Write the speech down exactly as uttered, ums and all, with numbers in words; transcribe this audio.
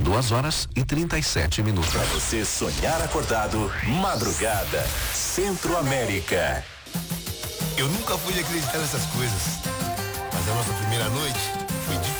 duas horas e trinta e sete minutos. Pra você sonhar acordado, madrugada, Centro-América. Eu nunca fui acreditar nessas coisas, mas a nossa primeira noite foi diferente.